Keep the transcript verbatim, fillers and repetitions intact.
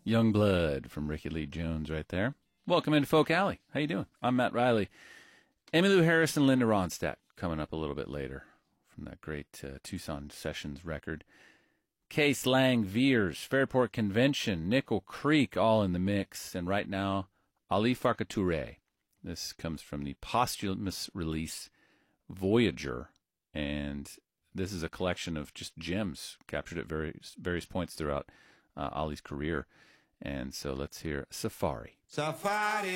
Young Blood from Ricky Lee Jones right there. Welcome into Folk Alley. How you doing? I'm Matt Riley. Emmylou Harris and Linda Ronstadt coming up a little bit later from that great uh, Tucson Sessions record. Case Lang, Veers, Fairport Convention, Nickel Creek, all in the mix. And right now, Ali Farka Touré. This comes from the posthumous release Voyager. And this is a collection of just gems captured at various, various points throughout uh, Ali's career. And so let's hear Safari. Safari.